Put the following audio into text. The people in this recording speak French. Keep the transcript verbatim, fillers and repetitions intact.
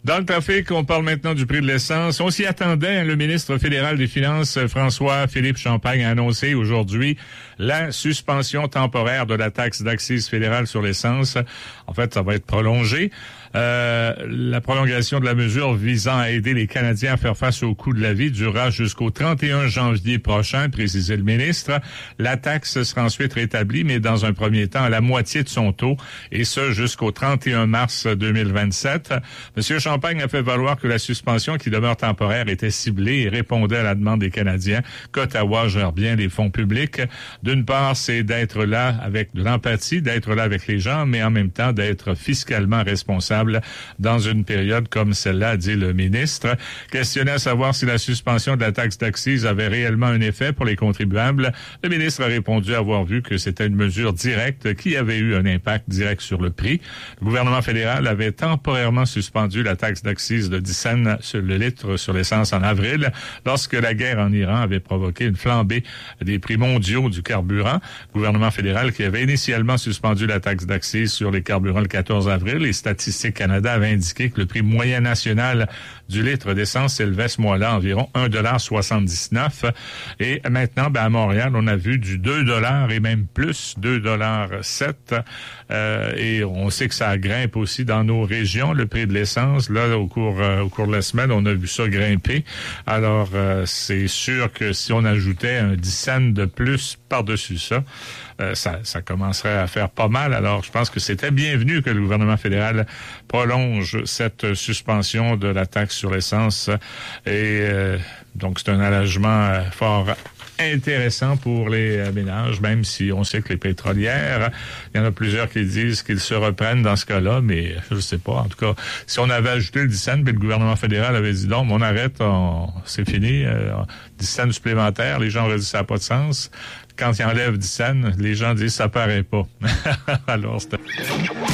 Dans le trafic, on parle maintenant du prix de l'essence. On s'y attendait. Le ministre fédéral des Finances, François-Philippe Champagne, a annoncé aujourd'hui la suspension temporaire de la taxe d'accise fédérale sur l'essence. En fait, ça va être prolongé. Euh, la prolongation de la mesure visant à aider les Canadiens à faire face au coût de la vie durera jusqu'au trente et un janvier prochain, précisait le ministre. La taxe sera ensuite rétablie, mais dans un premier temps à la moitié de son taux, et ce jusqu'au trente et un mars deux mille vingt-sept. Monsieur Champagne a fait valoir que la suspension, qui demeure temporaire, était ciblée et répondait à la demande des Canadiens qu'Ottawa gère bien les fonds publics. D'une part, c'est d'être là avec de l'empathie, d'être là avec les gens, mais en même temps d'être fiscalement responsable dans une période comme celle-là, dit le ministre. Questionné à savoir si la suspension de la taxe d'accise avait réellement un effet pour les contribuables, le ministre a répondu avoir vu que c'était une mesure directe qui avait eu un impact direct sur le prix. Le gouvernement fédéral avait temporairement suspendu la taxe d'accise de dix cents sur le litre sur l'essence en avril, lorsque la guerre en Iran avait provoqué une flambée des prix mondiaux du carburant. Le gouvernement fédéral qui avait initialement suspendu la taxe d'accise sur les carburants le quatorze avril, les statistiques Canada avait indiqué que le prix moyen national du litre d'essence s'élevait ce mois-là à environ un dollar soixante-dix-neuf. Et maintenant, ben, à Montréal, on a vu du deux dollars et même plus, deux dollars sept. Euh, et on sait que ça grimpe aussi dans nos régions, le prix de l'essence. Là, au cours, euh, au cours de la semaine, on a vu ça grimper. Alors, euh, c'est sûr que si on ajoutait un dix cents de plus par-dessus ça, Euh, ça, ça commencerait à faire pas mal. Alors, je pense que c'était bienvenu que le gouvernement fédéral prolonge cette suspension de la taxe sur l'essence. Et euh, donc, c'est un allègement euh, fort intéressant pour les euh, ménages, même si on sait que les pétrolières, il y en a plusieurs qui disent qu'ils se reprennent dans ce cas-là, mais je sais pas. En tout cas, si on avait ajouté le dix cents, puis le gouvernement fédéral avait dit non, on arrête, on, c'est fini, euh, dix cents supplémentaires, les gens auraient dit ça n'a pas de sens. Quand ils enlèvent dix cents, les gens disent ça paraît pas. Alors, c'était...